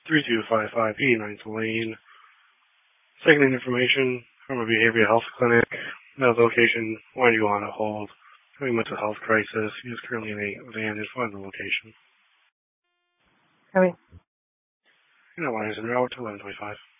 3255 89th Lane. Seconding information from a behavioral health clinic. The location, why do you want to hold? Having mental health crisis. He is currently in a van and find the location. Coming. Line is en route to 1125.